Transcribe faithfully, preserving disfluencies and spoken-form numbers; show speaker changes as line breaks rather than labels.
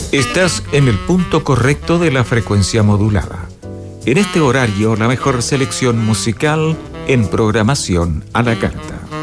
Estás en el punto correcto de la frecuencia modulada. En este horario, la mejor selección musical en programación a la carta.